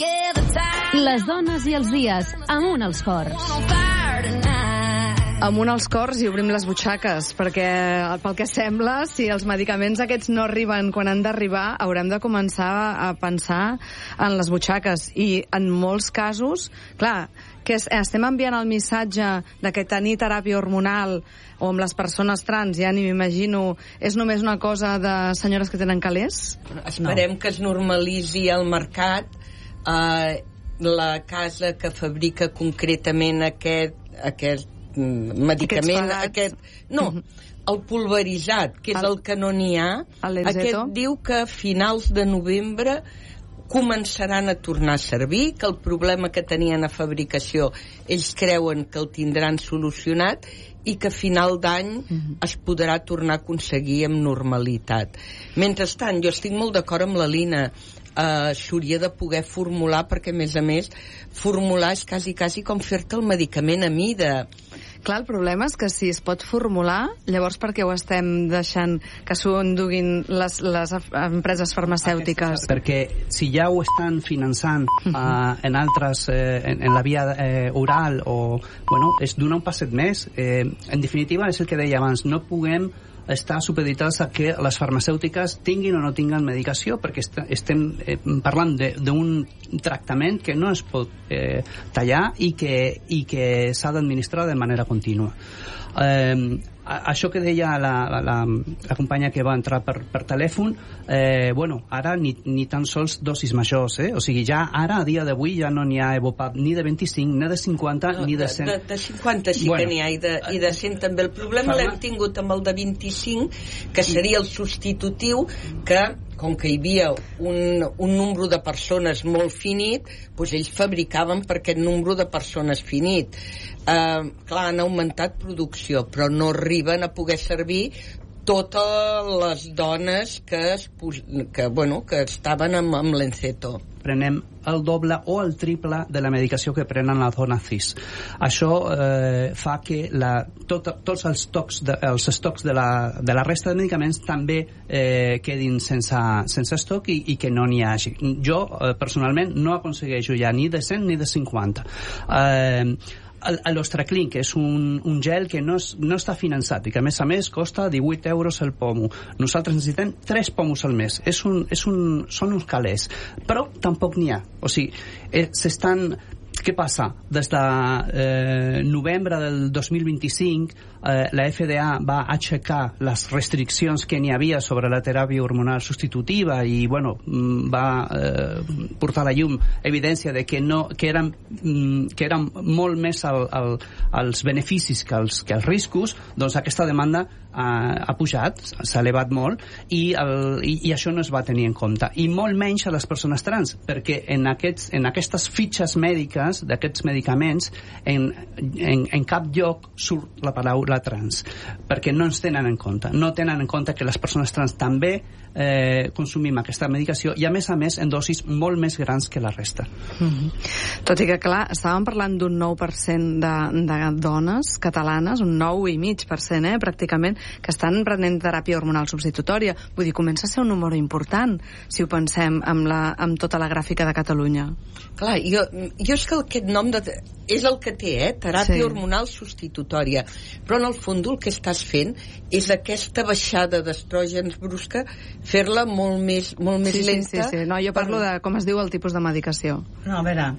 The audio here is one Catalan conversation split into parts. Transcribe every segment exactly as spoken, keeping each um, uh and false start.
Les dones i els dies, amunt els cors. Amunt els cors i obrim les butxaques, perquè pel que sembla, si els medicaments aquests no arriben quan han d'arribar, haurem de començar a pensar en les butxaques. I en molts casos, clar, que estem enviant el missatge de que tenir teràpia hormonal o amb les persones trans, ja ni m'imagino, és només una cosa de senyores que tenen calés? Esperem no. que es normalitzi el mercat. Eh, la casa que fabrica concretament aquest, aquest medicament, aquest, no, el pulveritzat, que és el, el que no n'hi ha, aquest diu que a finals de novembre començaran a tornar a servir, que el problema que tenien a fabricació ells creuen que el tindran solucionat i que a final d'any uh-huh. es podrà tornar a aconseguir amb normalitat. Mentrestant, jo estic molt d'acord amb la Lina, Uh, s'hauria de poder formular, perquè a més a més formular és quasi, quasi com fer-te el medicament a mida. Clar, el problema és que si es pot formular, llavors per què ho estem deixant que s'ho enduguin les, les empreses farmacèutiques? Perquè si ja ho estan finançant uh, en altres, eh, en, en la via eh, oral, o, bueno, és donar un passet més. Eh, en definitiva, és el que deia abans, no puguem estar supeditats a que les farmacèutiques tinguin o no tinguin medicació, perquè est estem eh, parlant d'un tractament que no es pot eh, tallar i que, i que s'ha d'administrar de manera contínua. Eh, això que deia la, la, la, la companya que va entrar per, per telèfon, eh, bueno, ara ni, ni tan sols dosis majors, eh? O sigui, ja ara, a dia d'avui, ja no n'hi ha Evopap ni de vint-i-cinc, ni de cinquanta, no, ni de cent. De, de, de cinquanta sí bueno, que n'hi ha, i de, i de cent també. El problema l'hem tingut amb el de vint-i-cinc, que seria el substitutiu, que com que hi havia un, un nombre de persones molt finit, doncs ells fabricaven per aquest nombre de persones finit. Uh, clar, han augmentat producció, però no arriben a poder servir totes les dones que, es, que, bueno, que estaven amb, amb l'enceto. Prenem el doble o el triple de la medicació que prenen la dona cis. Això eh, fa que la, tot, tots els, tocs de, els estocs de la, de la resta de medicaments també eh, quedin sense, sense estoc i, i que no n'hi hagi. Jo, eh, personalment, no aconsegueixo ja ni de cent ni de cinquanta. Eh, L'Ostraclin, que és un, un gel que no, és, no està finançat i que a més a més costa divuit euros el pomo. Nosaltres necessitem tres pomos al mes. És un, és un, són uns calés, però tampoc n'hi ha. O sigui, eh, s'estan... Què passa? Des de eh, novembre del dos mil vint-i-cinc eh, la F D A va aixecar les restriccions que n'hi havia sobre la teràpia hormonal substitutiva i bueno, va eh, portar a la llum evidència de que, no, que, eren, que eren molt més el, el, els beneficis que els, que els riscos. Doncs aquesta demanda ha, ha pujat, s'ha elevat molt i, el, i, i això no es va tenir en compte, i molt menys a les persones trans, perquè en, aquests, en aquestes fitxes mèdiques d'aquests medicaments en, en, en cap lloc surt la paraula trans, perquè no ens tenen en compte, no tenen en compte que les persones trans també eh, consumim aquesta medicació i a més a més en dosis molt més grans que la resta. Mm-hmm. Tot i que clar, estàvem parlant d'un nou per cent de, de dones catalanes, un nou i mig per cent, eh, pràcticament, que estan prenent teràpia hormonal substitutòria. Vull dir, comença a ser un número important si ho pensem amb, la, amb tota la gràfica de Catalunya. Clar, jo, jo és que aquest nom de, és el que té, eh? Teràpia sí. hormonal substitutòria, però en el fons el que estàs fent és aquesta baixada d'estrògens brusca, fer-la molt més, molt més sí, lenta. Sí, sí, sí. No, jo parlo de com es diu el tipus de medicació. No, a veure,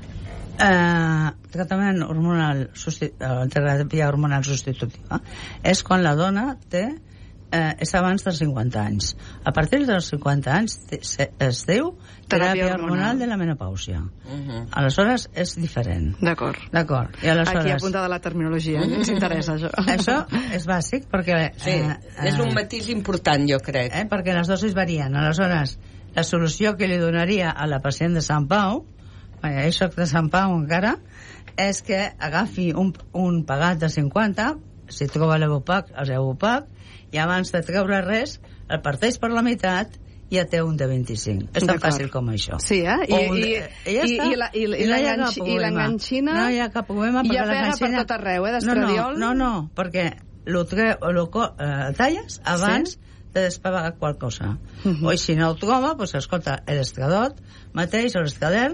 eh, tractament hormonal, teràpia hormonal substitutiva és quan la dona té eh, és abans dels cinquanta anys. A partir dels cinquanta anys es diu teràpia hormonal de la menopàusia. Uh-huh. Aleshores és diferent. D'acord. D'acord. I aleshores... Aquí apuntada la terminologia, uh-huh. ens interessa això. Això és bàsic perquè... Sí, eh, és un matís important, jo crec. Eh, perquè les dosis varien. Aleshores, la solució que li donaria a la pacient de Sant Pau, eh, això de Sant Pau encara, és que agafi un, un pagat de cinquanta, si troba l'Evopac, el Evopac, i abans de treure res, el parteix per la meitat i ja té un de vint-i-cinc. És tan fàcil com això. Sí, eh? I, un, i, i, ja i, i, la, i, i, i l'enganxina no hi ha cap problema, ja pega per tot arreu, eh, d'estradiol. No, no, no, perquè lo, tre, lo eh, talles abans sí? de despegar qualque cosa. Uh-huh. O si no ho troba, pues, escolta, l'estradot mateix, o l'estradern,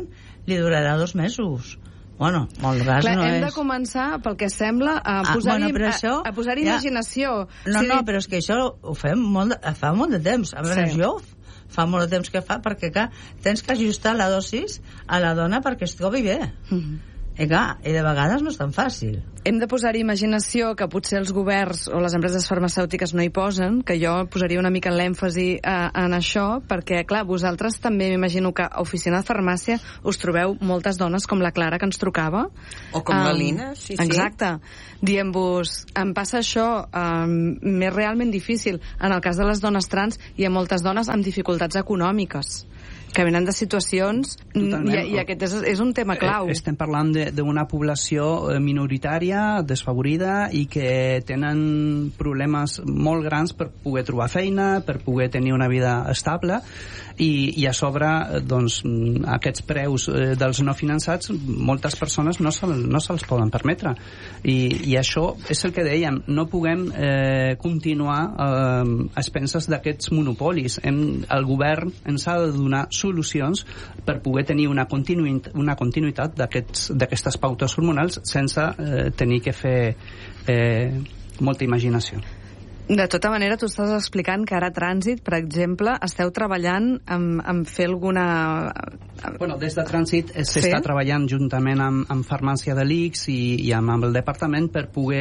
li durarà dos mesos. Bueno, molt gas Clar, no hem és... de començar, pel que sembla, a posar-hi ah, bueno, això, a, a posar ja... imaginació. No, sí, no, però és que això ho fem molt de, fa molt de temps. A veure, sí. jo fa molt de temps que fa, perquè clar, tens que ajustar la dosis a la dona perquè es trobi bé. Mm-hmm. I clar, i de vegades no és tan fàcil. Hem de posar-hi imaginació, que potser els governs o les empreses farmacèutiques no hi posen, que jo posaria una mica l'èmfasi eh, en això, perquè, clar, vosaltres també m'imagino que a oficina de farmàcia us trobeu moltes dones com la Clara, que ens trucava. O com um, la Lina, sí, sí. Exacte. Dient-vos, em passa això, um, m'és realment difícil. En el cas de les dones trans, hi ha moltes dones amb dificultats econòmiques que venen de situacions i, i aquest és, és un tema clau. Estem parlant d'una població minoritària, desfavorida i que tenen problemes molt grans per poder trobar feina, per poder tenir una vida estable i, i a sobre doncs, aquests preus dels no finançats moltes persones no se'ls no se poden permetre I, i això és el que dèiem, no puguem eh, continuar eh, a expenses d'aquests monopolis. Hem, el govern ens ha de donar solucions per poder tenir una, continu, una continuïtat d'aquestes pautes hormonals sense eh, tenir que fer eh, molta imaginació. De tota manera, tu estàs explicant que ara a Trànsit, per exemple, esteu treballant en, en fer alguna... Bueno, des de Trànsit s'està sí? treballant juntament amb, amb Farmàcia de l'I C S i, i amb, amb el departament per poder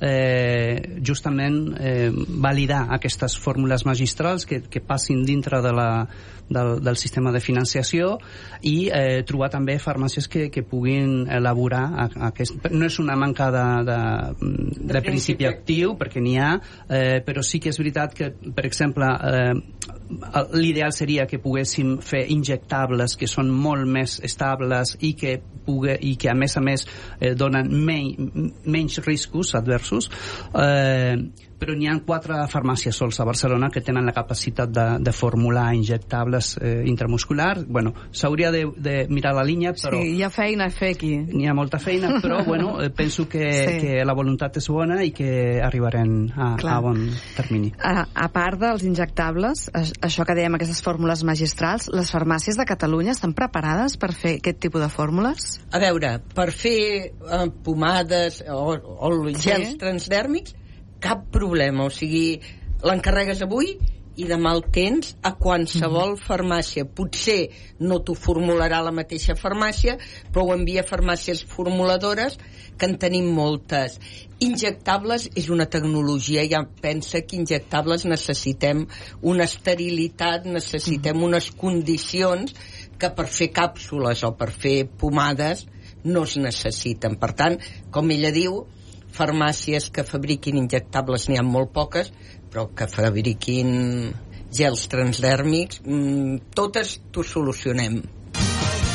eh, justament eh, validar aquestes fórmules magistrals que, que passin dintre de la, del, del sistema de financiació i eh, trobar també farmàcies que, que puguin elaborar aquest... No és una manca de, de, de, de principi actiu, perquè n'hi ha, eh, però sí que és veritat que, per exemple, eh, l'ideal seria que poguéssim fer injectables que són molt més estables i que, pugue, i que a més a més eh, donen men menys riscos adversos, eh, però n'hi ha quatre farmàcies sols a Barcelona que tenen la capacitat de, de formular injectables eh, intramusculars. Bueno, s'hauria de, de mirar la línia, però... Sí, hi ha feina a fer aquí. N'hi ha molta feina, però bueno, eh, penso que, sí. que la voluntat és bona i que arribarem a, a bon termini. A, a part dels injectables, això que dèiem, aquestes fórmules magistrals, les farmàcies de Catalunya estan preparades per fer aquest tipus de fórmules? A veure, per fer eh, pomades o, o gels sí. transdèrmics, cap problema, o sigui, l'encarregues avui i demà el tens a qualsevol mm-hmm. farmàcia. Potser no t'ho formularà la mateixa farmàcia, però ho envia a farmàcies formuladores, que en tenim moltes. Injectables és una tecnologia, ja pensa que injectables necessitem una esterilitat, necessitem mm-hmm. unes condicions que per fer càpsules o per fer pomades no es necessiten. Per tant, com ella diu, farmàcies que fabriquin injectables n'hi ha molt poques, però que fabriquin gels transdèrmics, totes t'ho solucionem.